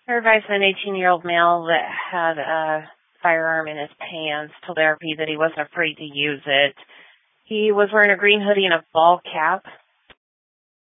Her advice an 18-year-old male that had a firearm in his pants told RP that he wasn't afraid to use it. He was wearing a green hoodie and a ball cap.